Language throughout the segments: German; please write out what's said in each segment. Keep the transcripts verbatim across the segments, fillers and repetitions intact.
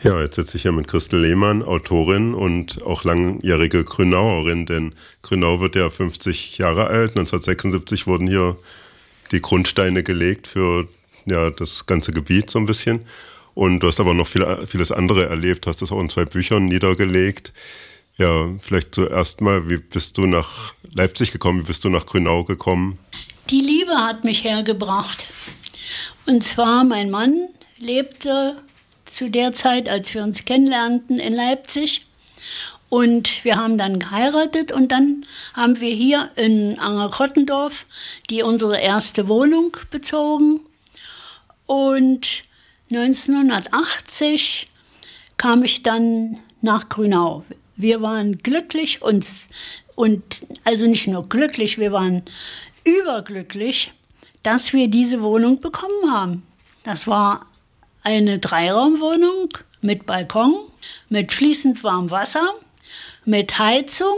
Ja, jetzt sitze ich hier mit Christel Lehmann, Autorin und auch langjährige Grünauerin, denn Grünau wird ja fünfzig Jahre alt. neunzehnhundertsechsundsiebzig wurden hier die Grundsteine gelegt für ja, das ganze Gebiet so ein bisschen. Und du hast aber noch viel, vieles andere erlebt, hast das auch in zwei Büchern niedergelegt. Ja, vielleicht zuerst mal, wie bist du nach Leipzig gekommen, wie bist du nach Grünau gekommen? Die Liebe hat mich hergebracht. Und zwar, mein Mann lebte zu der Zeit, als wir uns kennenlernten, in Leipzig. Und wir haben dann geheiratet und dann haben wir hier in Anger-Krottendorf die unsere erste Wohnung bezogen. Und neunzehnhundertachtzig kam ich dann nach Grünau. Wir waren glücklich und, und also nicht nur glücklich, wir waren überglücklich, dass wir diese Wohnung bekommen haben. Das war eine Dreiraumwohnung mit Balkon, mit fließend warmem Wasser, mit Heizung.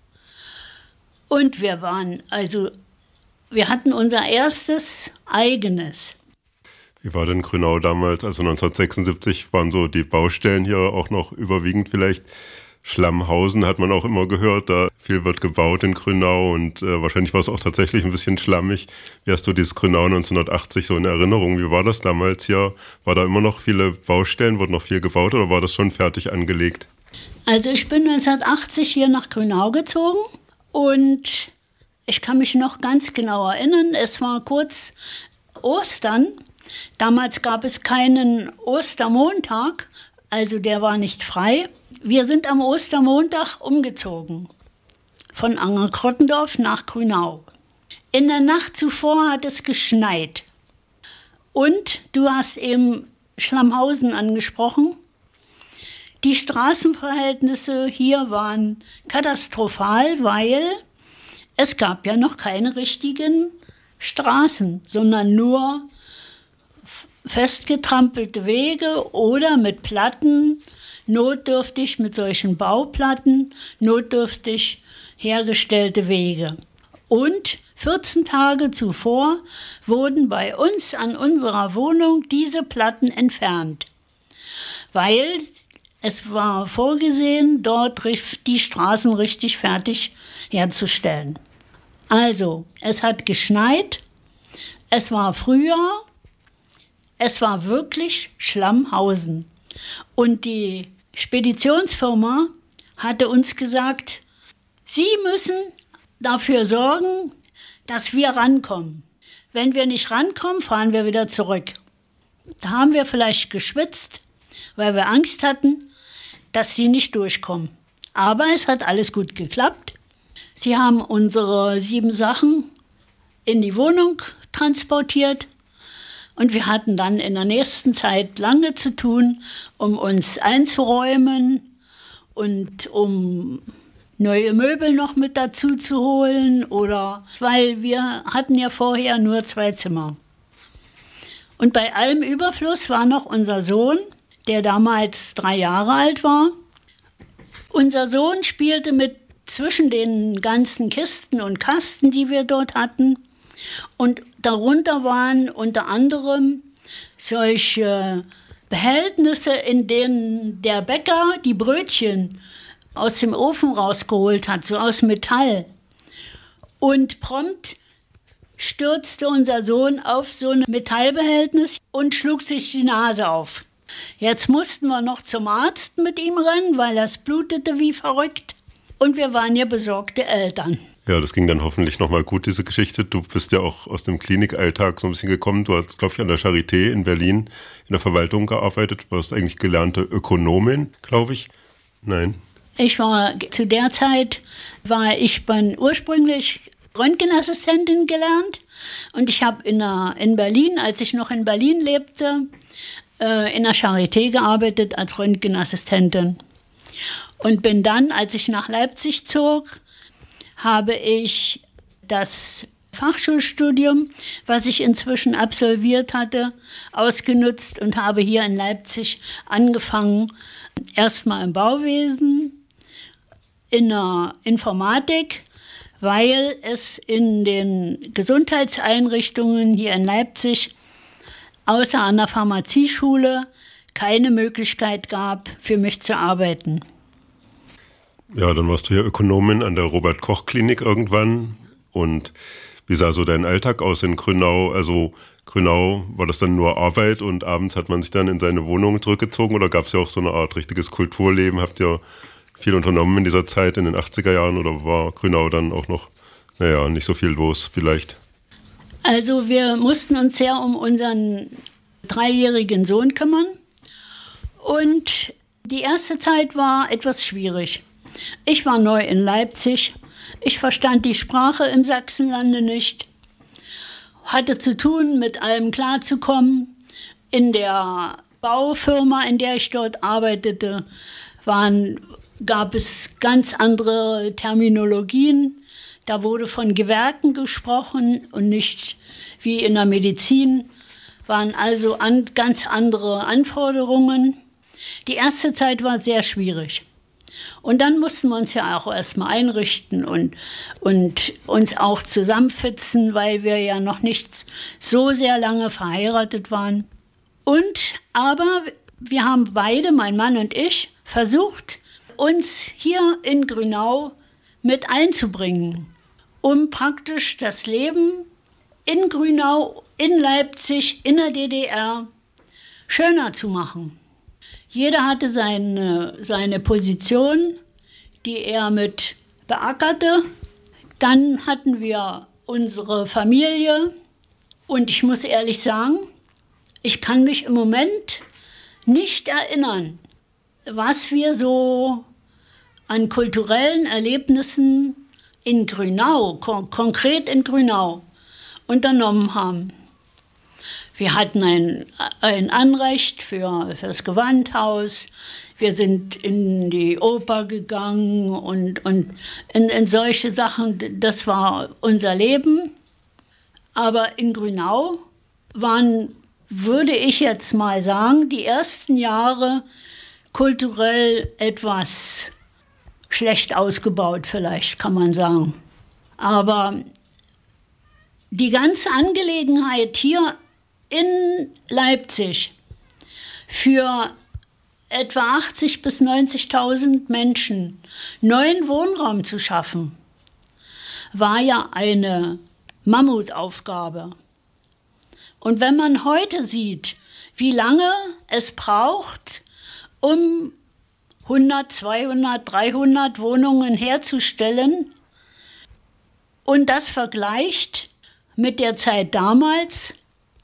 Und wir waren, also, wir hatten unser erstes eigenes. Wie war denn Grünau damals? Also neunzehnhundertsechsundsiebzig waren so die Baustellen hier auch noch überwiegend vielleicht. Schlammhausen hat man auch immer gehört, da viel wird gebaut in Grünau und äh, wahrscheinlich war es auch tatsächlich ein bisschen schlammig. Wie hast du dieses Grünau neunzehnhundertachtzig so in Erinnerung? Wie war das damals hier? War da immer noch viele Baustellen, wurde noch viel gebaut oder war das schon fertig angelegt? Also ich bin neunzehnhundertachtzig hier nach Grünau gezogen und ich kann mich noch ganz genau erinnern, es war kurz Ostern. Damals gab es keinen Ostermontag, also der war nicht frei. Wir sind am Ostermontag umgezogen, von Anger-Krottendorf nach Grünau. In der Nacht zuvor hat es geschneit. Und du hast eben Schlammhausen angesprochen. Die Straßenverhältnisse hier waren katastrophal, weil es gab ja noch keine richtigen Straßen, sondern nur festgetrampelte Wege oder mit Platten, notdürftig mit solchen Bauplatten, notdürftig hergestellte Wege. Und vierzehn Tage zuvor wurden bei uns an unserer Wohnung diese Platten entfernt, weil es war vorgesehen, dort die Straßen richtig fertig herzustellen. Also, es hat geschneit, es war Frühjahr, es war wirklich Schlammhausen. Und die Speditionsfirma hatte uns gesagt, Sie müssen dafür sorgen, dass wir rankommen. Wenn wir nicht rankommen, fahren wir wieder zurück. Da haben wir vielleicht geschwitzt, weil wir Angst hatten, dass sie nicht durchkommen. Aber es hat alles gut geklappt. Sie haben unsere sieben Sachen in die Wohnung transportiert. Und wir hatten dann in der nächsten Zeit lange zu tun, um uns einzuräumen und um neue Möbel noch mit dazu zu holen, oder weil wir hatten ja vorher nur zwei Zimmer. Und bei allem Überfluss war noch unser Sohn, der damals drei Jahre alt war. Unser Sohn spielte mit zwischen den ganzen Kisten und Kasten, die wir dort hatten. Und darunter waren unter anderem solche Behältnisse, in denen der Bäcker die Brötchen aus dem Ofen rausgeholt hat, so aus Metall. Und prompt stürzte unser Sohn auf so ein Metallbehältnis und schlug sich die Nase auf. Jetzt mussten wir noch zum Arzt mit ihm rennen, weil das blutete wie verrückt. Und wir waren ja besorgte Eltern. Ja, das ging dann hoffentlich nochmal gut, diese Geschichte. Du bist ja auch aus dem Klinikalltag so ein bisschen gekommen. Du hast, glaube ich, an der Charité in Berlin in der Verwaltung gearbeitet. Du warst eigentlich gelernte Ökonomin, glaube ich. Nein. Ich war zu der Zeit, war ich bin ursprünglich Röntgenassistentin gelernt. Und ich habe in, in Berlin, als ich noch in Berlin lebte, äh, in der Charité gearbeitet als Röntgenassistentin. Und bin dann, als ich nach Leipzig zog, habe ich das Fachschulstudium, was ich inzwischen absolviert hatte, ausgenutzt und habe hier in Leipzig angefangen, erstmal im Bauwesen, in der Informatik, weil es in den Gesundheitseinrichtungen hier in Leipzig außer an der Pharmazieschule keine Möglichkeit gab, für mich zu arbeiten. Ja, dann warst du ja Ökonomin an der Robert-Koch-Klinik irgendwann. Und wie sah so dein Alltag aus in Grünau? Also Grünau, war das dann nur Arbeit und abends hat man sich dann in seine Wohnung zurückgezogen oder gab es ja auch so eine Art richtiges Kulturleben? Habt ihr viel unternommen in dieser Zeit, in den achtziger Jahren, oder war Grünau dann auch noch, naja, nicht so viel los vielleicht? Also wir mussten uns sehr um unseren dreijährigen Sohn kümmern und die erste Zeit war etwas schwierig. Ich war neu in Leipzig, ich verstand die Sprache im Sachsenlande nicht, hatte zu tun, mit allem klarzukommen. In der Baufirma, in der ich dort arbeitete, waren, gab es ganz andere Terminologien. Da wurde von Gewerken gesprochen und nicht wie in der Medizin, waren also an, ganz andere Anforderungen. Die erste Zeit war sehr schwierig. Und dann mussten wir uns ja auch erstmal einrichten und, und uns auch zusammenfitzen, weil wir ja noch nicht so sehr lange verheiratet waren. Und aber wir haben beide, mein Mann und ich, versucht, uns hier in Grünau mit einzubringen, um praktisch das Leben in Grünau, in Leipzig, in der D D R schöner zu machen. Jeder hatte seine, seine Position, die er mit beackerte. Dann hatten wir unsere Familie. Und ich muss ehrlich sagen, ich kann mich im Moment nicht erinnern, was wir so an kulturellen Erlebnissen in Grünau, kon- konkret in Grünau, unternommen haben. Wir hatten ein, ein Anrecht für, für das Gewandhaus. Wir sind in die Oper gegangen und, und in, in solche Sachen. Das war unser Leben. Aber in Grünau waren, würde ich jetzt mal sagen, die ersten Jahre kulturell etwas schlecht ausgebaut, vielleicht kann man sagen. Aber die ganze Angelegenheit hier in Leipzig für etwa achtzigtausend bis neunzigtausend Menschen neuen Wohnraum zu schaffen, war ja eine Mammutaufgabe. Und wenn man heute sieht, wie lange es braucht, um hundert, zweihundert, dreihundert Wohnungen herzustellen und das vergleicht mit der Zeit damals,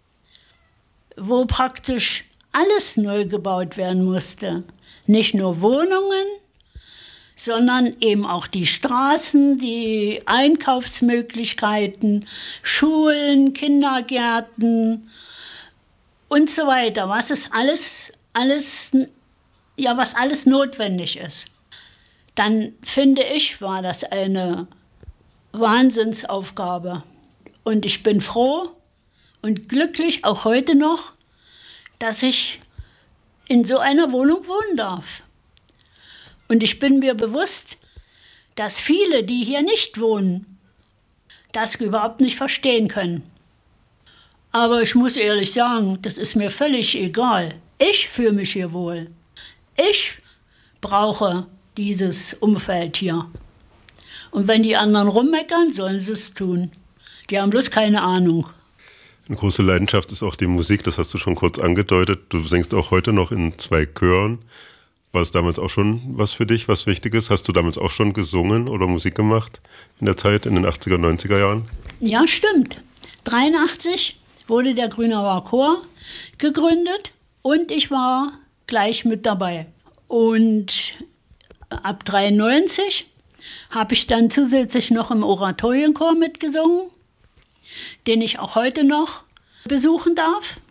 wo praktisch alles neu gebaut werden musste. Nicht nur Wohnungen, sondern eben auch die Straßen, die Einkaufsmöglichkeiten, Schulen, Kindergärten und so weiter. Was ist alles, alles, ja, was alles notwendig ist. Dann finde ich, war das eine Wahnsinnsaufgabe. Und ich bin froh und glücklich, auch heute noch, dass ich in so einer Wohnung wohnen darf. Und ich bin mir bewusst, dass viele, die hier nicht wohnen, das überhaupt nicht verstehen können. Aber ich muss ehrlich sagen, das ist mir völlig egal. Ich fühle mich hier wohl. Ich brauche dieses Umfeld hier. Und wenn die anderen rummeckern, sollen sie es tun. Die haben bloß keine Ahnung. Eine große Leidenschaft ist auch die Musik, das hast du schon kurz angedeutet. Du singst auch heute noch in zwei Chören. War es damals auch schon was für dich, was Wichtiges? Hast du damals auch schon gesungen oder Musik gemacht in der Zeit, in den achtziger, neunziger Jahren? Ja, stimmt. dreiundachtzig wurde der Grünauer Chor gegründet und ich war gleich mit dabei. Und ab dreiundneunzig habe ich dann zusätzlich noch im Oratorienchor mitgesungen, den ich auch heute noch besuchen darf,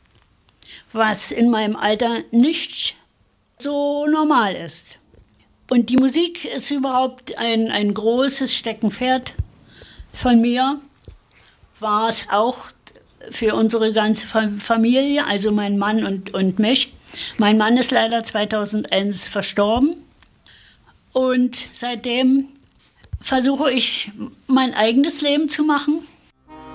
was in meinem Alter nicht so normal ist. Und die Musik ist überhaupt ein, ein großes Steckenpferd von mir, war es auch für unsere ganze Familie, also mein Mann und, und mich. Mein Mann ist leider zweitausendeins verstorben und seitdem versuche ich, mein eigenes Leben zu machen